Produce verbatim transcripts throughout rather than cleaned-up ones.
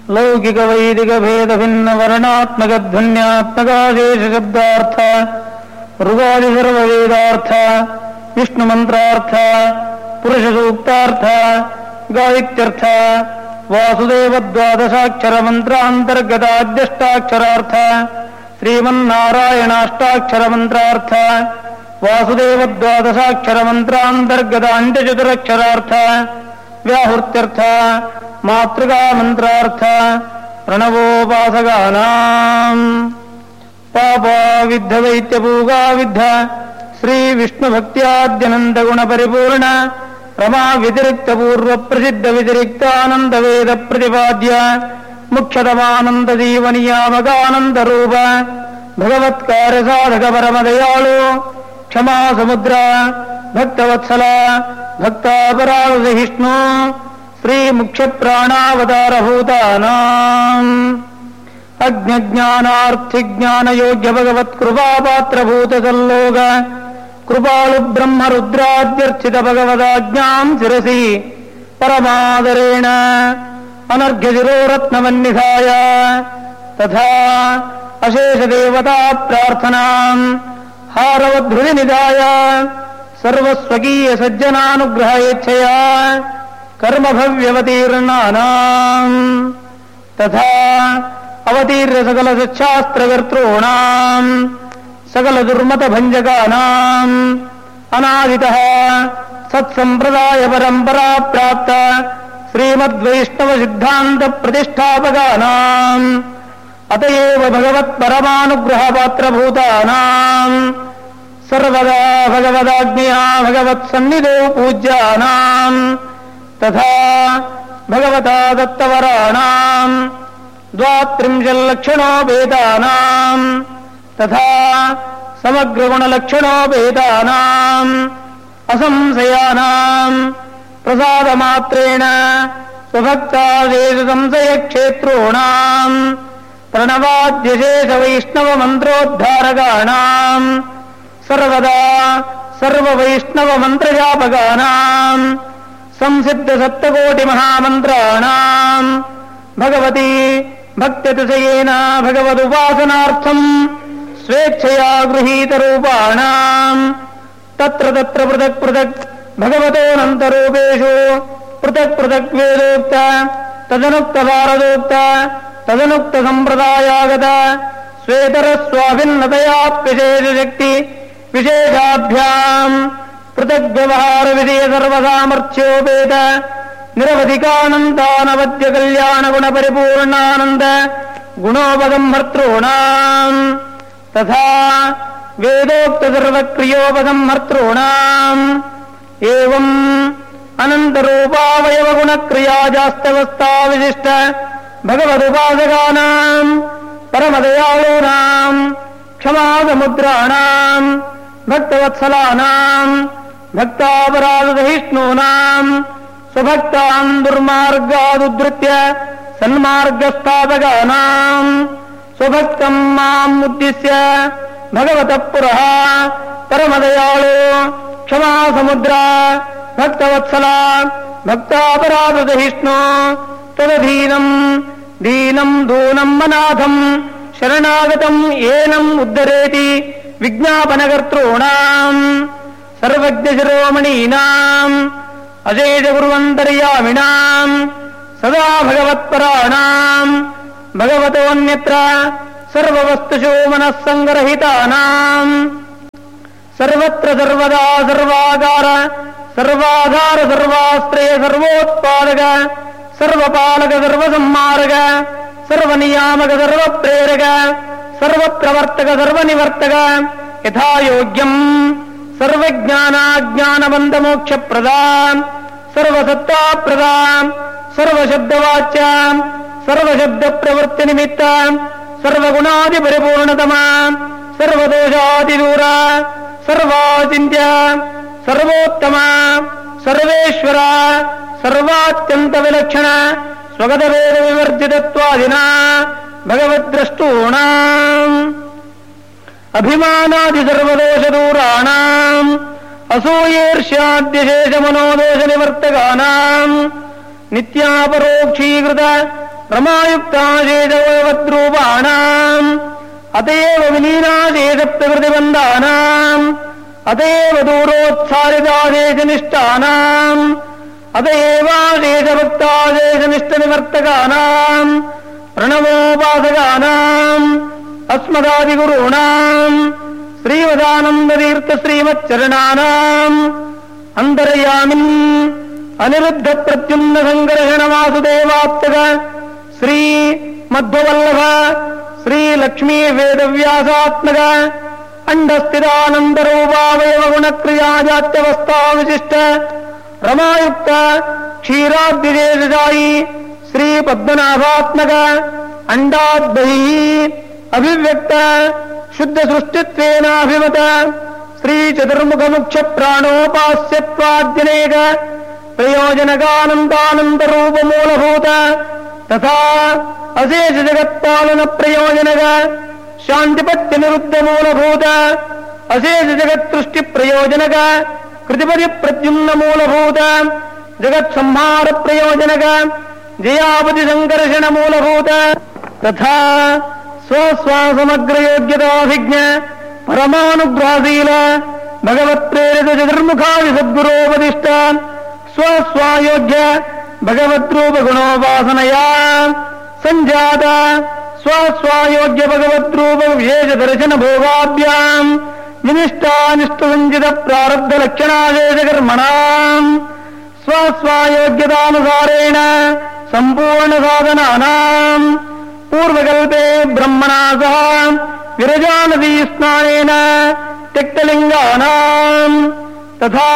ಲೌಕಿಕ ವೈದಿಕ ಭೇದ ಭಿನ್ನ ವರ್ಣಾತ್ಮಕ ಧ್ವನ್ಯಾತ್ಮಕಾಶೇಷ ಶಬ್ದಾರ್ಥ ಋಗಾದಿ ಸರ್ವ ವೇದಾರ್ಥ ವಿಷ್ಣು ಮಂತ್ರಾರ್ಥ ಪುರುಷ ಸೂಕ್ತಾರ್ಥ ಗಾಯತ್ಯರ್ಥ ವಾಸುದೇವ ದ್ವಾದಶಾಕ್ಷರ ಮಂತ್ರಾಂತರ್ಗತ ಅಧ್ಯಷ್ಟಾಕ್ಷರಾರ್ಥ ಶ್ರೀಮನ್ನಾರಾಯಣಾಷ್ಟಾಕ್ಷರ ಮಂತ್ರಾರ್ಥ ವಾಸುದೇವ ದ್ವಾದಶಾಕ್ಷರ ಮಂತ್ರಾಂತರ್ಗತ ಅಂತ್ಯಚತುರಕ್ಷರಾರ್ಥ ವ್ಯಾಹೃತ್ಯರ್ಥ ಮಾತೃಗಾ ಮಂತ್ರಾರ್ಥ ಪ್ರಣವೋಪಾಸಗಾನಾಂ ಪಾಪವಿದ್ಧ ದೈತ್ಯಭೂಗಾವಿದ್ಧ ಶ್ರೀ ವಿಷ್ಣು ಭಕ್ತ್ಯಾದ್ಯನಂದ ಗುಣ ಪರಿಪೂರ್ಣ ರಮಾ ವ್ಯತಿರಿಕ್ತ ಪೂರ್ವ ಪ್ರಸಿದ್ಧ ವ್ಯತಿರಿಕ್ತಾನಂದ ವೇದ ಪ್ರತಿಪಾದ್ಯ ಮುಖ್ಯತಮಾನಂದ ಜೀವನಿಯಾಮಕಾನಂದ ರೂಪ ಭಗವತ್ಕಾರ್ಯ ಸಾಧಕ ಪರಮದಯಾಳು ಕ್ಷಮಾ ಸಮುದ್ರ ಭಕ್ತವತ್ಸಲ ಭಕ್ತಾಪರಾಧಸಹಿಷ್ಣು ಶ್ರೀ ಮುಖ್ಯ ಪ್ರಾಣಾವತಾರಭೂತಾನಾಂ ಅಜ್ಞಾನಾರ್ಥಿಜ್ಞಾನಯೋಗ್ಯ ಭಗವತ್ಕೃಪಾಪಾತ್ರಭೂತ ಸಲ್ಲೋಕ ಕೃಪಾಳು ಬ್ರಹ್ಮ ರುದ್ರಾದ್ಯರ್ಚಿತ ಭಗವದಾಜ್ಞಾಂ ಶಿರಸಿ ಪರಮಾದರೇಣ ಅನರ್ಘ್ಯ ಶಿರೋರತ್ನವನ್ನಿಧಾಯ ತಥಾ ಅಶೇಷ ದೇವತಾ ಪ್ರಾರ್ಥನಾಂ ಹಾರವಧೃತಿ ನಿಧಾಯ ಸರ್ವಸ್ವಕೀಯ ಸಜ್ಜನಾನುಗ್ರಹ ಯಚ್ಛಯ ಕರ್ಮಭವ್ಯವತೀರ್ಣಾನಾಂ ತಥಾ ಅವತೀರ್ಯ ಸಕಲ ಸಚ್ಛಾಸ್ತ್ರಕರ್ತॄಣಾಂ ಸಕಲ ದುರ್ಮತ ಭಂಜಕಾನಾಂ ಅನಾದಿತಃ ಸತ್ಸಂಪ್ರದಾಯ ಪರಂಪರಾ ಪ್ರಾಪ್ತ ಶ್ರೀಮದ್ವೈಷ್ಣವ ಸಿದ್ಧಾಂತ ಪ್ರತಿಷ್ಠಾಪಕಾನಾಂ ಅತಯೇವ ಭಗವತ್ ಪರಮಾನುಗ್ರಹ ಪಾತ್ರಭೂತಾನಾಂ ಸರ್ವದಾ ಭಗವದಾಜ್ಞೆಯಾ ಭಗವತ್ ಸನ್ನಿಧೋ ಪೂಜ್ಯಾನಾಂ ತಥಾ ಭಗವತಾ ದತ್ತವರಾಣಾಂ ದ್ವಾತ್ರಿಂಶಲ್ಲಕ್ಷಣೋ ಭೇದಾನಾಂ ತಥಾ ಸಮಗ್ರಗುಣಲಕ್ಷಣೋ ಭೇದಾನಾಂ ಅಸಂಶಯಾನಾಂ ಪ್ರಸಾದ ಮಾತ್ರೇಣ ಸ್ವಭಕ್ತಾದೇಶ ಸಂಶಯ ಕ್ಷೇತ್ರೋಣಾಂ ಪ್ರಣವಾದ್ಯಶೇಷ ವೈಷ್ಣವ ಮಂತ್ರೋದ್ಧಾರಕಾಣಾಂ ಸರ್ವದಾ ಸರ್ವ ವೈಷ್ಣವ ಮಂತ್ರಜಾಪಕಾನಾಂ ಸಂಸಿದ್ಧ ಸಪ್ತಕೋಟಿ ಮಹಾಮಂತ್ರಾಣಾಂ ಭಗವತಿ ಭಕ್ತ್ಯತಿಶಯೇನ ಭಗವದುಪಾಸನಾರ್ಥಂ ಸ್ವೇಚ್ಛಯಾ ಗೃಹೀತ ರೂಪಾಣಾಂ ತತ್ರ ತತ್ರ ಪೃಥಕ್ ಪೃಥಕ್ ಭಗವತೋನಂತರೂಪೇಷು ಪೃಥಕ್ ಪೃಥಕ್ ವೇದೋಕ್ತ ತದನುಕ್ತ ಭಾರದೋಕ್ತ ತದನುಕ್ತ ಸಂಪ್ರದಾಯಾಗತ ಸ್ವೇತರ ಸ್ವಾಭಿನ್ನತಯಾಪ್ಯಶೇಷ ಶಕ್ತಿ ವಿಶೇಷಾಭ್ಯಾಂ ಪೃಥಕ್ ವ್ಯವಹಾರ ವಿಧೇಯ ಸರ್ವಸಾಮರ್ಥ್ಯೋಪೇತ ನಿರವಧಿಕಾನಂದಾನವದ್ಯ ಕಲ್ಯಾಣ ಗುಣ ಪರಿಪೂರ್ಣಾನಂದ ಗುಣೋಪಸಂಹರ್ತॄಣಾಂ ತಥಾ ವೇದೋಕ್ತ ಸರ್ವಕ್ರಿಯೋಪಸಂಹರ್ತॄಣಾಂ ಏವಂ ಅನಂತರೂಪಾವಯವ ಗುಣಕ್ರಿಯಾಜಾಸ್ತವಸ್ಥಾ ವಿಶಿಷ್ಟ ಭಗವದುಪಾಸಕಾನಾಂ ಪರಮದಯಾಳೂನಾಂ ಕ್ಷಮಾಸಮುದ್ರಾಣಾಂ ಭಕ್ತವತ್ಸಲಾನಾಂ ಭಕ್ತಾಪರಾಧಸಹಿಷ್ಣೂನಾಂ ಸ್ವಭಕ್ತಾನ್ ದುರ್ಮಾರ್ಗಾದುದ್ಧೃತ್ಯ ಸನ್ಮಾರ್ಗಸ್ಥಾಪಕಾನಾಂ ಸ್ವಭಕ್ತಂ ಮಾಂ ಉದ್ದಿಶ್ಯ ಭಗವತಃ ಪುರಃ ಪರಮದಯಾಳು ಕ್ಷಮಾ ಸಮುದ್ರ ಭಕ್ತವತ್ಸಲ ಭಕ್ತಾಪರಾಧಸಹಿಷ್ಣು ತದಧೀನಂ ದೀನಂ ದೂನಂ ಅನಾಥಂ ಶರಣಾಗತಂ ಏನಂ ಉದ್ಧರೇತಿ ವಿಜ್ಞಾಪನಕರ್ತॄಣಾಂ ಸರ್ವಜ್ಞ ಶಿರೋಮಣೀನಾಂ ಅಶೇಷ ಗುರುವಂತರ್ಯಾಮಿಣಾಂ ಸದಾ ಭಗವತ್ಪರಾಣಾಂ ಭಗವತೋನ್ಯತ್ರ ಸರ್ವವಸ್ತುಷು ಮನಸ್ಸಂಗರಹಿತಾನಾಂ ಸರ್ವತ್ರ ಸರ್ವದಾ ಸರ್ವಾಗಾರ ಸರ್ವಾಧಾರ ಸರ್ವಾಶ್ರಯ ಸರ್ವೋತ್ಪಾದಕ ಸರ್ವಪಾಲಕ ಸರ್ವಸಂಹಾರಕ ಸರ್ವನಿಯಾಮಕ ಸರ್ವಪ್ರೇರಕ ಸರ್ವಪ್ರವರ್ತಕ ಸರ್ವನಿವರ್ತಕ ಯಥಾಯೋಗ್ಯಂ ಸರ್ವಜ್ಞಾನಾಜ್ಞಾನಬಂಧಮೋಕ್ಷಪ್ರದಾಂ ಸರ್ವಸತ್ತಾಪ್ರದಾಂ ಸರ್ವಶಬ್ದವಾಚ್ಯಾಂ ಸರ್ವಶಬ್ದಪ್ರವೃತ್ತಿನಿಮಿತ್ತ ಸರ್ವಗುಣಾದಿಪರಿಪೂರ್ಣತಮಾಂ ಸರ್ವದೋಷಾದಿದೂರ ಸರ್ವಾಚಿಂತ್ಯ ಸರ್ವೋತ್ತಮ ಸರ್ವೇಶ್ವರ ಸರ್ವಾತ್ಯಂತ ವಿಲಕ್ಷಣ ಸ್ವಗತವೇದ ವಿವರ್ಜಿತತ್ವಾದಿನ ಭಗವದ್ದ್ರಷ್ಟೂಣಾಂ ಅಭಿಮಾನಾದಿ ಸರ್ವದೋಷದೂರಾಣಾಂ ಅಸೂಯೇರ್ಷ್ಯಾದ್ಯಶೇಷ ಮನೋದೋಷ ನಿವರ್ತಕಾನಾಂ ನಿತ್ಯಾಪರೋಕ್ಷೀಕೃತ ರಮಾಯುಕ್ತಾಶೇಷವದ್ರೂಪಾಣಾಂ ಅತೇವ ವಿಲೀನಾಶೇಷ ಪ್ರಕೃತಿಬಂಧಾನಾಂ ಅತೇವ ದೂರೋತ್ಸಾರಿತಾಶೇಷನಿಷ್ಠಾನಾಂ ಅತೇವಾಶೇಷಭಕ್ತಾಶೇಷನಿಷ್ಠನಿವರ್ತಕಾನಾಂ ಪ್ರಣವೋಪಾಸಕಾನಾಂ ಅಸ್ಮದಾದಿಗುರುಣಾಂ ಶ್ರೀಮದಾನಂದತೀರ್ಥ ಶ್ರೀಮಚ್ಚರಣಾನಾಂ ಅಂತರ್ಯಾಮಿನ್ ಅನಿರುದ್ಧ ಪ್ರತ್ಯುಮ್ನ ಸಂಕರ್ಷಣ ವಾಸುದೇವಾತ್ಮಕ ಶ್ರೀ ಮಧ್ವವಲ್ಲಭ ಶ್ರೀ ಲಕ್ಷ್ಮೀ ವೇದವ್ಯಾಸಾತ್ಮಕ ಅಂಡಸ್ಥಿತಾನಂದರೂಪಾವಯವ ಗುಣಕ್ರಿಯಾಜಾತ್ಯವಸ್ಥಾ ವಿಶಿಷ್ಟ ರಮಾಯುಕ್ತ ಕ್ಷೀರಾಬ್ಧಿದೇಶಾಯಿ ಶ್ರೀ ಪದ್ಮನಾಭಾತ್ಮಕ ಅಂಡಾದ್ಬಹಿ ಅಭಿವ್ಯಕ್ತ ಶುದ್ಧ ಸೃಷ್ಟಿತ್ವೇನಾಭಿಮತ ಶ್ರೀ ಚತುರ್ಮುಖ ಮುಖ್ಯ ಪ್ರಾಣೋಪಾಸ್ಯತ್ವಾದ್ಯನೇಕ ಪ್ರಯೋಜನಕಾನಂದಾನಂದ ರೂಪ ಮೂಲಭೂತ ತಥಾ ಅಶೇಷ ಜಗತ್ಪಾಲನ ಪ್ರಯೋಜನಕ ಶಾಂತಿಪತ್ಯ ನಿರುದ್ಧ ಮೂಲಭೂತ ಅಶೇಷ ಜಗತ್ಸೃಷ್ಟಿ ಪ್ರಯೋಜನಕ ಕೃತಿಪದಿ ಪ್ರದ್ಯುಮ್ನ ಮೂಲಭೂತ ಜಗತ್ ಸಂಹಾರ ಪ್ರಯೋಜನಕ ಜಯಾಪತಿ ಸಂಕರ್ಷಣ ಮೂಲಭೂತ ತಥಾ ಸ್ವಸ್ವಾಸಮಗ್ರ ಯೋಗ್ಯತಾಭಿಜ್ಞ ಪರಮಾನುಗ್ರಹಶೀಲ ಭಗವತ್ ಪ್ರೇರಿತ ಚತುರ್ಮುಖಾದಿ ಸದ್ಗುರೋಪದಿಷ್ಟ ಸ್ವಸ್ವಾಯೋಗ್ಯ ಭಗವದ್ರೂಪ ಗುಣೋಪಾಸನಯ ಸಂಜಾತ ಸ್ವಸ್ವಾಯೋಗ್ಯ ಭಗವದ್ರೂಪ ವಿಶೇಷ ದರ್ಶನ ಭೋಗಾಭ್ಯಾಂ ನಿನಿಷ್ಠಾನಿಷ್ಠ ಸಂಚಿತ ಪ್ರಾರಬ್ಧ ಲಕ್ಷಣಾದೇಶ ಕರ್ಮಣಾಂ ಸ್ವಸ್ವಾಯೋಗ್ಯತಾನುಸಾರೇಣ ಸಂಪೂರ್ಣ ಸಾಧನಾನಾಂ ಪೂರ್ವಕಲ್ಪೆ ಬ್ರಹ್ಮಣಾ ಸಹ ವಿರಜಾನದೀ ಸ್ನಾನೇನ ತ್ಯಕ್ತಲಿಂಗಾನಾಂ ತಥಾ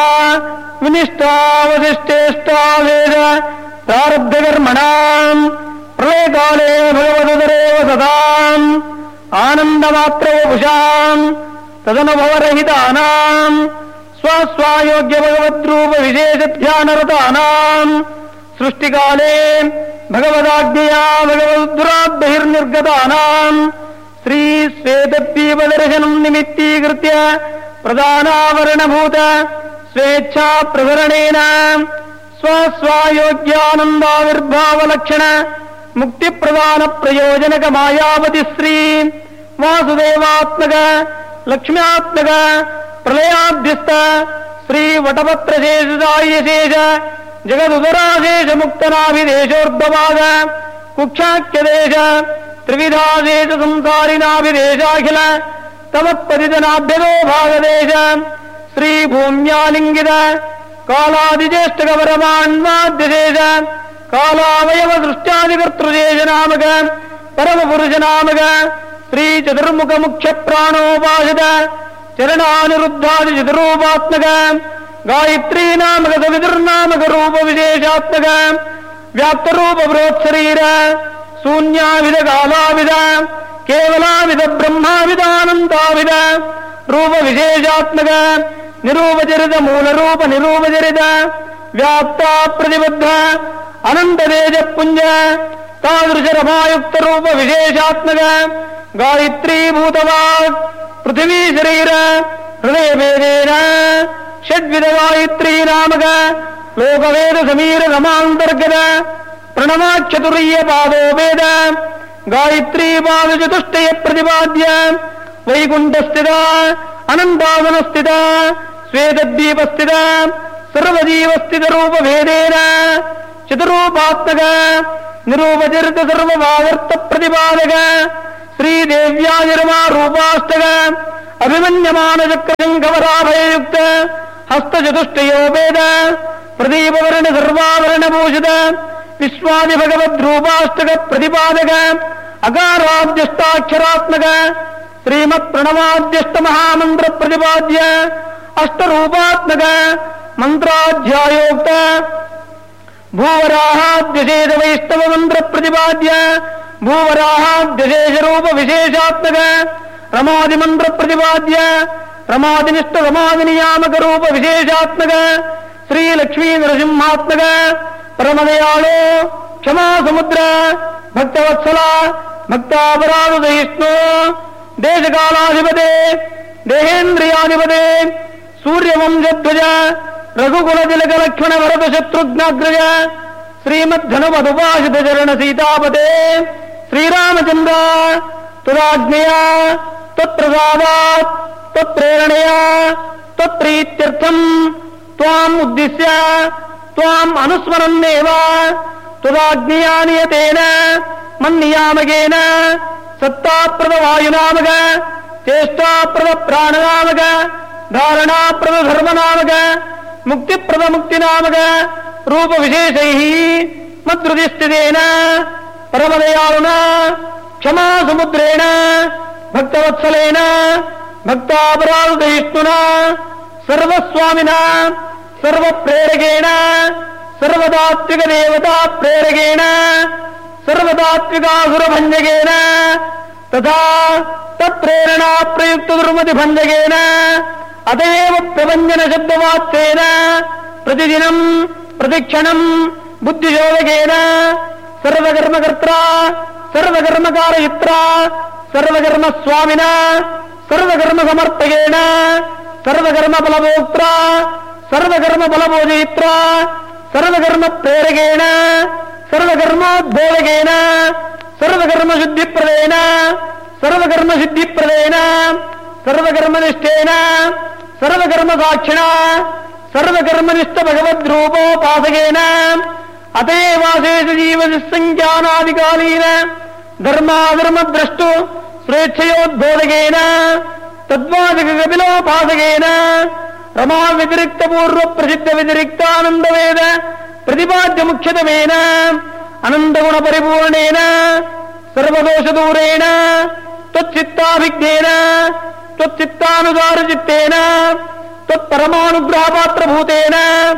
ವಿನಿಷ್ಠಾವಶಿಷ್ಟೇಷ್ಟಾವೇದ ಪ್ರಾರಬ್ಧಕರ್ಮಣಾಂ ಪ್ರಳಯಕಾಲೇ ಭಗವದುದರೇವ ಸದಾಂ ಆನಂದಮಾತ್ರವಪುಷಾಂ ತದನುಭವರಹಿತಾನಾಂ ಸ್ವಸ್ವಾಯೋಗ್ಯ ಭಗವದ್ರೂಪ ವಿಶೇಷ ಧ್ಯಾನರತಾನಾಂ ಸೃಷ್ಟಿಕಾಲೇ ಭಗವದಾಜ್ಞೆಯಾ ಭಗವದ್ದುರಾದ್ಬಹಿರ್ನಿರ್ಗತಾನಾಂ ಶ್ರೀ ಶ್ವೇತದ್ವೀಪದರ್ಶನಂ ನಿಮಿತ್ತೀಕೃತ್ಯ ಪ್ರಧಾನಾವರಣಭೂತ ಸ್ವೇಚ್ಛಾ ಪ್ರಸರಣೇನ ಸ್ವಸ್ವಾಯೋಗ್ಯಾನಂದಾವಿರ್ಭಾವಲಕ್ಷಣ ಮುಕ್ತಿಪ್ರದಾನ ಪ್ರಯೋಜನಕ ಮಾಯಾವತಿ ಶ್ರೀ ವಾಸುದೇವಾತ್ಮಕ ಲಕ್ಷ್ಮ್ಯಾತ್ಮಕ ಪ್ರಳಯಾಧ್ಯಸ್ಥ ಶ್ರೀ ವಟಪತ್ರಶೇಷಾಯಶೇಷ ಜಗದುದರಾಶೇಷ ಮುಕ್ತನಾಭಿದೇಶೋರ್ಧವಾದ ಕುಕ್ಷಾಖ್ಯದೇಶ ತ್ರಿವಿಧಾದೇಶ ಸಂಸಾರಿನಾಭಿದೇಶಾಖಿಲ ತಮತ್ಪದಿತನಾಭ್ಯದೋ ಭಾಗದೇಶ ಶ್ರೀ ಭೂಮ್ಯಾಲಿಂಗಿತ ಕಾಲಾದಿಜ್ಯೇಷ್ಠಗವರಮಾನ್ವಾದ್ಯಶೇಷ ಕಾಲಾವಯವ ದೃಷ್ಟ್ಯಾದಿಕರ್ತೃಶೇಷ ನಾಮಕ ಪರಮಪುರುಷ ನಾಮಕ ಶ್ರೀ ಚತುರ್ಮುಖ ಮುಖ್ಯ ಪ್ರಾಣೋಪಾಸಿತ ಚರಣಾನಿರುದ್ಧಾದಿ ಚತುರೂಪಾತ್ಮಕ ಗಾಯತ್ರೀ ನಾಮಕ ಸವಿದುರ್ನಾಮಕ ರೂಪ ವಿಶೇಷಾತ್ಮಕ ವ್ಯಾಪ್ತರೂಪ ಬೃಹತ್ಶರೀರ ಶೂನ್ಯಾವಿಧ ಕಾಲಾವಿಧ ಕೇವಲಾವಿಧ ಬ್ರಹ್ಮಾವಿಧಾನಂದಾವಿಧ ರೂಪ ವಿಶೇಷಾತ್ಮಕ ನಿರೂಪಚರಿತ ಮೂಲರೂಪ ನಿರೂಪಚರಿತ ವ್ಯಾಪ್ತ ಪ್ರತಿಬದ್ಧ ಅನಂತ ತೇಜ ಪುಂಜ ತಾದೃಶ ರಮಾಯುಕ್ತ ರೂಪ ವಿಶೇಷಾತ್ಮಕ ಗಾಯತ್ರೀ ಭೂತವಾಗ್ ಪೃಥಿವೀ ಶರೀರ ಹೃದಯ ಭೇದೇನ ಷಡ್ವಿಧ ಗಾಯತ್ರೀ ನಾಮಕ ಲೋಕವೇದ ಸಮೀರ ರಮಾಂತರ್ಗತ ಪ್ರಣವಾಚತುರ್ಯ ಪಾದೋಪೇದ ಗಾಯತ್ರೀ ಪಾದ ಚತುಷ್ಟಯ ಪ್ರತಿಪಾದ್ಯ ವೈಕುಂಠಸ್ಥಿತ ಅನಂತಾಸನಸ್ಥಿತ ಶ್ವೇತದ್ವೀಪಸ್ಥಿತ ಸರ್ವಜೀವಸ್ಥಿತ ರೂಪ ಭೇದೇನ ಚತುರೂಪಾತ್ಮಕ ನಿರೂಪಚರಿತ ಸರ್ವಭಾವರ್ಥ ಪ್ರತಿಪಾದಕ ಶ್ರೀದೇವ್ಯಾನಿರ್ಮಾ ರೂಪಾಷ್ಟಕ ಅಭಿಮನ್ಯಮಾನ ಚಕ್ರಶಂಕವರಾಭಯಯುಕ್ತ ಹಸ್ತಚತುಷ್ಟಯೋಪೇದ ಪ್ರದೀಪವರ್ಣ ಸರ್ವಾವರಣ ಭೂಷಿತ ವಿಶ್ವಾದಿ ಭಗವದ್ರೂಪಾಷ್ಟಕ ಪ್ರತಿಪಾದಕ ಅಕಾರಾದ್ಯಷ್ಟಾಕ್ಷರಾತ್ಮಕ ಶ್ರೀಮತ್ ಪ್ರಣವಾದ್ಯಷ್ಟ ಮಹಾಮಂತ್ರ ಪ್ರತಿಪಾದ್ಯ ಅಷ್ಟರೂಪಾತ್ಮಕ ಮಂತ್ರಾಧ್ಯಾಯೋಕ್ತ ಭೂವರಾಹಾದ್ಯಶೇಷ ವೈಷ್ಣವ ಮಂತ್ರ ಪ್ರತಿಪಾದ್ಯ ಭೂವರಾಹಾದ್ಯಶೇಷ ರೂಪ ವಿಶೇಷಾತ್ಮಕ ರಮಾದಿ ಮಂತ್ರ ಪ್ರತಿಪಾದ್ಯ ರಮಾದಿನಿಷ್ಠ ರಮಾದಿ ನಿಯಾಮಕ ರೂಪ ವಿಶೇಷಾತ್ಮಕ ಶ್ರೀ ಲಕ್ಷ್ಮೀ ನರಸಿಂಹಾತ್ಮಕ ಪರಮದಯಾಳು ಕ್ಷಮಾ ಸಮುದ್ರ ಭಕ್ತವತ್ಸಲ ಭಕ್ತಾಪರಾಧ ಸಹಿಷ್ಣು ದೇಶಕಾಲಾಧಿಪತೆ ದೇಹೇಂದ್ರಿಯಾಧಿಪತೆ ಸೂರ್ಯವಂಶಧ್ವಜ ರಘುಕುಲ ತಿಲಕ ಲಕ್ಷ್ಮಣ ಭರತ ಶತ್ರುಘ್ನಾಗ್ರಜ ಶ್ರೀಮದ್ಧನುಮದುಪಾಸಿತ ಚರಣ ಸೀತಾಪತೆ ಶ್ರೀರಾಮಚಂದ್ರ ತುದಾಜ್ಞೆಯ ತ್ವತ್ಪ್ರಸಾದಾತ್ ತ್ವತ್ಪ್ರೇರಣೆಯ ತ್ವತ್ಪ್ರೀತ್ಯರ್ಥಂ ತ್ವಾಂ ಉದ್ದಿಶ್ಯ ತ್ವಾಂ ಅನುಸ್ಮರನ್ನೇವ ತುದಾಜ್ಞೆಯ ನಿಯತೇನ ಮನ್ನಿಯಾಮಕೇನ ಸತ್ತಾಪ್ರದ ವಾಯುನಾಮಕ ಚೇಷ್ಟಾಪ್ರದ ಪ್ರಾಣನಾಮಕ ಧಾರಣಾಪ್ರದ ಧರ್ಮನಾಮಕ ಮುಕ್ತಿಪ್ರದ ಮುಕ್ತಿನಾಮಕ ರೂಪ ವಿಶೇಷೈ ಮದ್ರುದಿಸ್ಥಿತೇನ ಪರಮದಯಾಳುನ ಕ್ಷಮಾ ಸಮುದ್ರೇಣ ಭಕ್ತವತ್ಸಲೇನ ಭಕ್ತಾಪರಾಧಯಿಷ್ಣುನ ಸರ್ವಸ್ವಾಮಿನ ಸರ್ವಪ್ರೇರಕೇಣ ಸರ್ವತಾತ್ವಿಕ ದೇವತಾ ಪ್ರೇರಕೇಣ ಸರ್ವತಾತ್ವಿಕಾಸುರಭಂಜಕೇನ ತಥಾ ತತ್ಪ್ರೇರಣಾ ಪ್ರಯುಕ್ತ ದುರ್ಮತಿ ಭಂಜಕೇನ ಅತಯೇವ ಪ್ರಭಂಜನ ಶಬ್ದವಾತ್ಯೇನ ಪ್ರತಿದಿನಂ ಪ್ರತಿಕ್ಷಣಂ ಬುದ್ಧಿಶೋಧಕೇನ ಸರ್ವಕರ್ಮಕರ್ತ್ರ ಸರ್ವಕರ್ಮಕಾರಯಿತ್ರ ಸರ್ವಕರ್ಮ ಸ್ವಾಮಿನ ಸರ್ವಕರ್ಮ ಸಮರ್ಥಕೇನ ಸರ್ವಕರ್ಮ ಫಲಭೋಕ್ತ್ರ ಸರ್ವಕರ್ಮ ಫಲಭೋಜಯಿತ್ರ ಸರ್ವಕರ್ಮ ಪ್ರೇರಕೇಣ ಸರ್ವಕರ್ಮೋದ್ಬೋಧಕೇನ ಸರ್ವಕರ್ಮ ಶುದ್ಧಿಪ್ರದೇನ ಸರ್ವಕರ್ಮ ಸಿದ್ಧಿಪ್ರದೇನ ಸರ್ವಕರ್ಮನಿಷ್ಠೇನ ಸರ್ವಕರ್ಮ ಸಾಕ್ಷಿಣ ಸರ್ವಕರ್ಮನಿಷ್ಠ ಭಗವದ್ರೂಪೋಪಾಸಕೇನ ಅತೇವಾಶೇಷ ಜೀವ ಸಂಖ್ಯಾನಾದಿಕಾಲೀನ ಧರ್ಮಾಧರ್ಮದ್ರಷ್ಟು ಸ್ವೇಚ್ಛಯೋದ್ಬೋಧಕೇನ ತದ್ವಾಚಕ ಕಪಿಲೋಪಾಸಕೇನ ರಮಾ ವ್ಯತಿರಿಕ್ತ ಪೂರ್ವ ಪ್ರಸಿದ್ಧ ವ್ಯತಿರಿಕ್ತಾನಂದ ವೇದ ಪ್ರತಿಪಾದ್ಯ ಮುಖ್ಯತಮೇನ ಅನಂತಗುಣ ಪರಿಪೂರ್ಣೇನ ಸರ್ವದೋಷ ದೂರೇಣ ತ್ವಚ್ಚಿತ್ತಾಭಿಜ್ಞೇನ ತ್ವಚ್ಚಿತ್ತಾನುಸಾರ ಚಿತ್ತೇನ ತ್ವತ್ಪರಮಾನುಗ್ರಹ ಪಾತ್ರಭೂತೇನ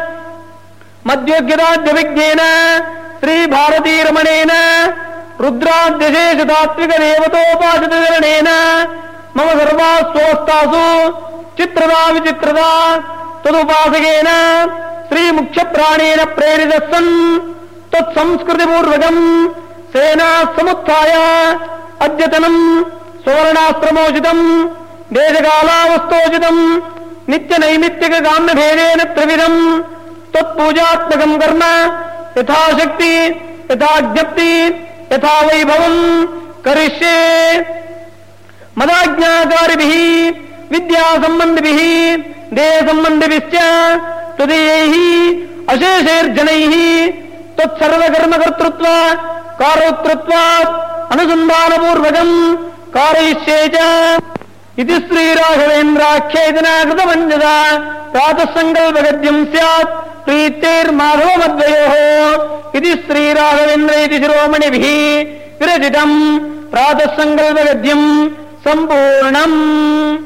ಮಧ್ಯೋಗ್ಯದಾದ್ಯವಿಜ್ಞೇನ ಶ್ರೀ ಭಾರತೀ ರಮಣೇನ ರುದ್ರಾದ್ಯಶೇಷ ತಾತ್ವಿಕ ದೇವತೋಪಾಸಿತರಣೇನ ಮಮ ಸರ್ವಾಸ್ವಸ್ಥಾಸು ಚಿತ್ರದ ವಿಚಿತ್ರದ ತದುಪಾಸಕೇನ ಶ್ರೀ ಮುಖ್ಯ ಪ್ರಾಣೇನ ಪ್ರೇರಿತ ಸನ್ ತತ್ಸಂಸ್ಕೃತಿ ಪೂರ್ವಕಂ ಸೇನಾ ಸಮುತ್ಥಾಯ ಅದ್ಯತನಂ ಸುವರ್ಣಾಶ್ರಮೋಚಿತಂ ದೇಶಕಾಲಾವಸ್ಥೋಚಿತಂ ನಿತ್ಯ ನೈಮಿತ್ತಿಕ ಕಾಮ್ಯ ಭೇದೇನ ತ್ರಿವಿಧಂ ತತ್ಪೂಜಾತ್ಮಕಂ ಕರ್ಮ ಯಥಾಶಕ್ತಿ ಯಥಾಜ್ಞಪ್ತಿ ಯಥಾ ವೈಭವಂ ಕರಿಷ್ಯೆ ಮದಾಜ್ಞಾಕಾರಿಭಿಃ ವಿದ್ಯಾ ಸಂಬಂಧಿಭಿಃ ದೇಹ ಸಂಬಂಧಿಭಿಶ್ಚ ತದೀಯೈಃ ಅಶೇಷೈರ್ಜನೈಃ ತತ್ಸರ್ವಕರ್ಮಕರ್ತೃತ್ವ ಕಾರೋಕ್ತೃತ್ವಾತ್ ಅನುಸಂಧಾನಪೂರ್ವಕಂ ಕಾರಯಿಷ್ಯೇ ಚ ಇತಿ ಶ್ರೀರಾಘವೇಂದ್ರಾಖ್ಯೇತನ ಕೃತಪಂಚದ ಪ್ರಾತಃ ಸಂಕಲ್ಪಗದ್ಯಂ ಸ್ಯಾತ್ ಪ್ರೀತೈರ್ಮಾಧವಮದ್ವಯೋಃ ಇತಿ ಶ್ರೀರಾಘವೇಂದ್ರ ಇತಿ ಶಿರೋಮಣಿಭಿಃ ವಿರಚಿತಂ ಪ್ರಾತಃ ಸಂಕಲ್ಪಗದ್ಯಂ ಸಂಪೂರ್ಣಂ.